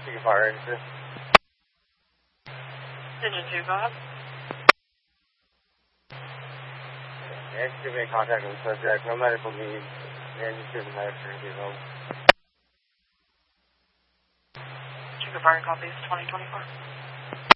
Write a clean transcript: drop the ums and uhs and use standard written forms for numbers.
Speaking fire exit. Engine 2, go ahead. Exit made contact with the subject. No medical needs. Engine 2 is a medical need home. Chico Fire copies 2024.